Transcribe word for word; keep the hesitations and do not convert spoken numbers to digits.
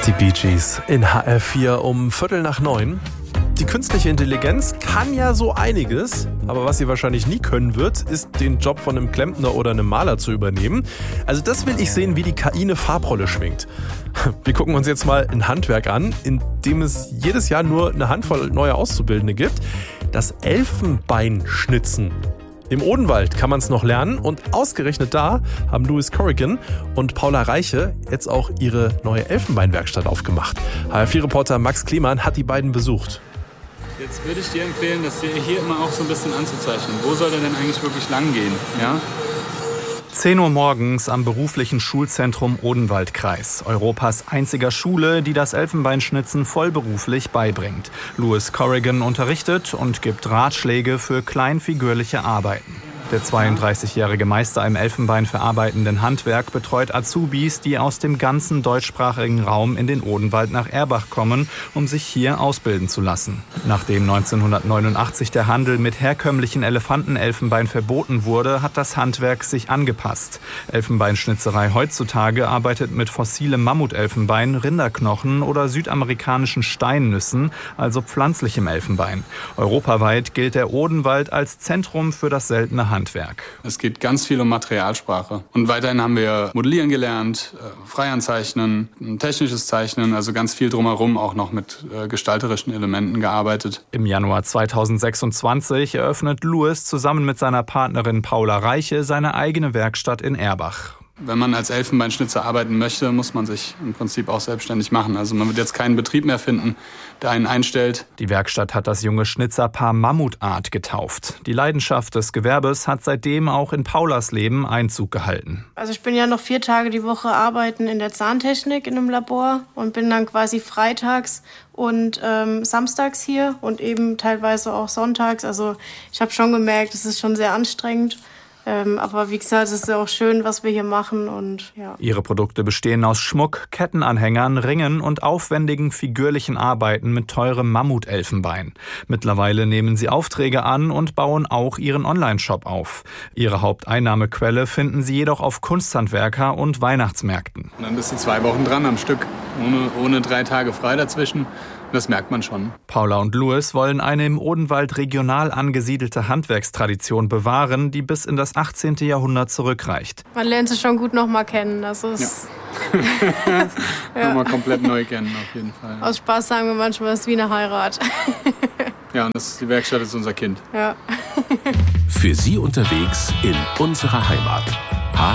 Die Bee Gees in H R vier um Viertel nach neun. Die künstliche Intelligenz kann ja so einiges, aber was sie wahrscheinlich nie können wird, ist den Job von einem Klempner oder einem Maler zu übernehmen. Also das will ich sehen, wie die K I eine Farbrolle schwingt. Wir gucken uns jetzt mal ein Handwerk an, in dem es jedes Jahr nur eine Handvoll neue Auszubildende gibt. Das Elfenbeinschnitzen. Im Odenwald kann man es noch lernen und ausgerechnet da haben Louis Corrigan und Paula Reiche jetzt auch ihre neue Elfenbeinwerkstatt aufgemacht. H R vier-Reporter Max Klemann hat die beiden besucht. Jetzt würde ich dir empfehlen, das hier immer auch so ein bisschen anzuzeichnen. Wo soll der denn eigentlich wirklich lang gehen? Ja? zehn Uhr morgens am beruflichen Schulzentrum Odenwaldkreis. Europas einziger Schule, die das Elfenbeinschnitzen vollberuflich beibringt. Louis Corrigan unterrichtet und gibt Ratschläge für kleinfigürliche Arbeiten. Der zweiunddreißigjährige Meister im Elfenbein verarbeitenden Handwerk betreut Azubis, die aus dem ganzen deutschsprachigen Raum in den Odenwald nach Erbach kommen, um sich hier ausbilden zu lassen. Nachdem neunzehnhundertneunundachtzig der Handel mit herkömmlichen Elefantenelfenbein verboten wurde, hat das Handwerk sich angepasst. Elfenbeinschnitzerei heutzutage arbeitet mit fossilem Mammutelfenbein, Rinderknochen oder südamerikanischen Steinnüssen, also pflanzlichem Elfenbein. Europaweit gilt der Odenwald als Zentrum für das seltene Handwerk. Es geht ganz viel um Materialsprache. Und weiterhin haben wir modellieren gelernt, Freihandzeichnen, technisches Zeichnen, also ganz viel drumherum auch noch mit gestalterischen Elementen gearbeitet. Im Januar zweitausendsechsundzwanzig eröffnet Louis zusammen mit seiner Partnerin Paula Reiche seine eigene Werkstatt in Erbach. Wenn man als Elfenbeinschnitzer arbeiten möchte, muss man sich im Prinzip auch selbstständig machen. Also man wird jetzt keinen Betrieb mehr finden, der einen einstellt. Die Werkstatt hat das junge Schnitzerpaar Mammutart getauft. Die Leidenschaft des Gewerbes hat seitdem auch in Paulas Leben Einzug gehalten. Also ich bin ja noch vier Tage die Woche arbeiten in der Zahntechnik in einem Labor und bin dann quasi freitags und ähm, samstags hier und eben teilweise auch sonntags. Also ich habe schon gemerkt, es ist schon sehr anstrengend. Ähm, aber wie gesagt, es ist ja auch schön, was wir hier machen. Und, ja. Ihre Produkte bestehen aus Schmuck, Kettenanhängern, Ringen und aufwendigen figürlichen Arbeiten mit teurem Mammutelfenbein. Mittlerweile nehmen sie Aufträge an und bauen auch ihren Online-Shop auf. Ihre Haupteinnahmequelle finden sie jedoch auf Kunsthandwerker und Weihnachtsmärkten. Und dann bist du zwei Wochen dran am Stück, ohne, ohne drei Tage frei dazwischen. Das merkt man schon. Paula und Louis wollen eine im Odenwald regional angesiedelte Handwerkstradition bewahren, die bis in das achtzehnte Jahrhundert zurückreicht. Man lernt sie schon gut noch mal kennen. Das ist ja. ja. Nochmal komplett neu kennen, auf jeden Fall. Aus Spaß sagen wir manchmal, es ist wie eine Heirat. Ja, und das, die Werkstatt ist unser Kind. Ja. Für Sie unterwegs in unserer Heimat.